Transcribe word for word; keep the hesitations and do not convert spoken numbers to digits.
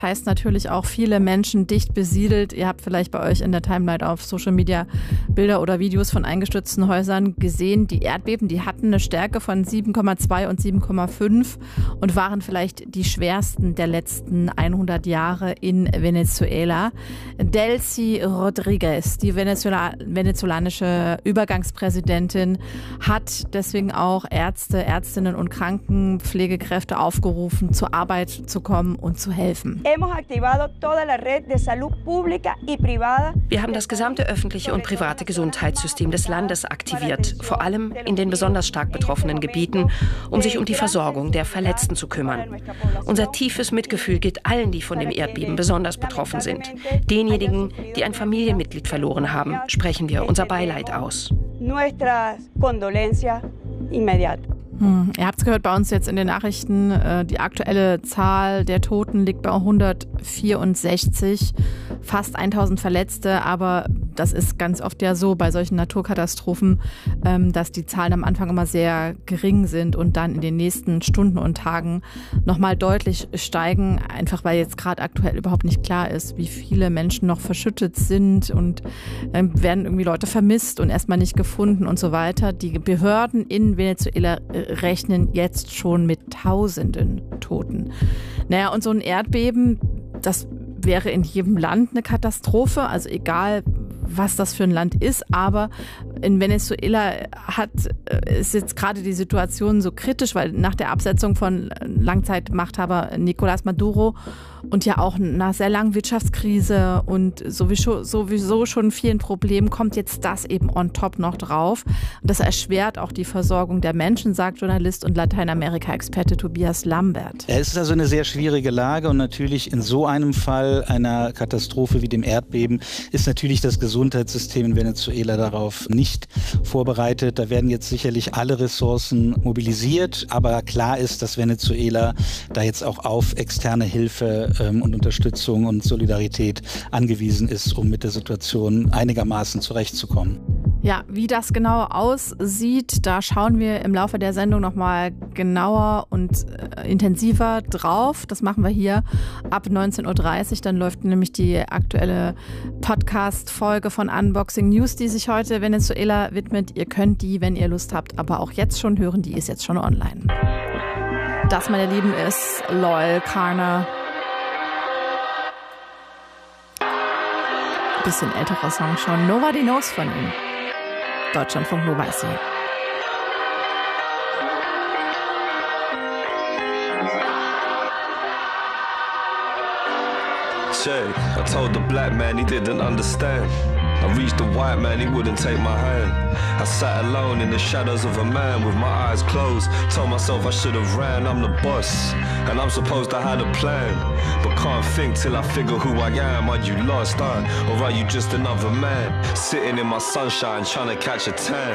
Heißt natürlich auch viele Menschen dicht besiedelt. Ihr habt vielleicht bei euch in der Timeline auf Social Media Bilder oder Videos von eingestürzten Häusern gesehen. Die Erdbeben, die hatten eine Stärke von sieben Komma zwei und sieben Komma fünf und waren vielleicht die schwersten der letzten hundert Jahre in Venezuela. Delcy Rodriguez, die Venezuela, venezolanische Übergangspräsidentin, hat deswegen auch Ärzte, Ärztinnen und Krankenpflegekräfte aufgerufen, zur Arbeit zu kommen und zu helfen. Wir haben das gesamte öffentliche und private Gesundheitssystem des Landes aktiviert, vor allem in den besonders stark betroffenen Gebieten, um sich um die Versorgung der Verletzten zu kümmern. Unser tiefes Mitgefühl gilt allen, die von dem Erdbeben besonders betroffen sind. Denjenigen, die ein Familienmitglied verloren haben, sprechen wir unser Beileid aus. Hm, ihr habt es gehört bei uns jetzt in den Nachrichten, äh, die aktuelle Zahl der Toten liegt bei hundertvierundsechzig, fast tausend Verletzte, aber das ist ganz oft ja so bei solchen Naturkatastrophen, ähm, dass die Zahlen am Anfang immer sehr gering sind und dann in den nächsten Stunden und Tagen nochmal deutlich steigen, einfach weil jetzt gerade aktuell überhaupt nicht klar ist, wie viele Menschen noch verschüttet sind und äh, werden irgendwie Leute vermisst und erstmal nicht gefunden und so weiter. Die Behörden in Venezuela rechnen jetzt schon mit Tausenden Toten. Naja, und so ein Erdbeben, das wäre in jedem Land eine Katastrophe, also egal, was das für ein Land ist, aber in Venezuela hat, ist jetzt gerade die Situation so kritisch, weil nach der Absetzung von Langzeitmachthaber Nicolás Maduro und ja auch nach sehr langen Wirtschaftskrise und sowieso, sowieso schon vielen Problemen kommt jetzt das eben on top noch drauf. Und das erschwert auch die Versorgung der Menschen, sagt Journalist und Lateinamerika-Experte Tobias Lambert. Es ist also eine sehr schwierige Lage und natürlich in so einem Fall einer Katastrophe wie dem Erdbeben ist natürlich das Gesundheitssystem in Venezuela darauf nicht vorbereitet. Da werden jetzt sicherlich alle Ressourcen mobilisiert, aber klar ist, dass Venezuela da jetzt auch auf externe Hilfe ähm, und Unterstützung und Solidarität angewiesen ist, um mit der Situation einigermaßen zurechtzukommen. Ja, wie das genau aussieht, da schauen wir im Laufe der Sendung nochmal genauer und äh, intensiver drauf. Das machen wir hier ab neunzehn Uhr dreißig. Dann läuft nämlich die aktuelle Podcast-Folge von Unboxing News, die sich heute Venezuela widmet. Ihr könnt die, wenn ihr Lust habt, aber auch jetzt schon hören. Die ist jetzt schon online. Das, meine Lieben, ist Loyal Carner. Bisschen älterer Song schon. Nobody Knows von ihm. Deutschlandfunk Nova ist hier. Check, I told the black man he didn't understand. I reached the white man, he wouldn't take my hand. I sat alone in the shadows of a man with my eyes closed. Told myself I should have ran, I'm the boss. And I'm supposed to have a plan. But can't think till I figure who I am. Are you lost, huh? Or are you just another man? Sitting in my sunshine trying to catch a tan.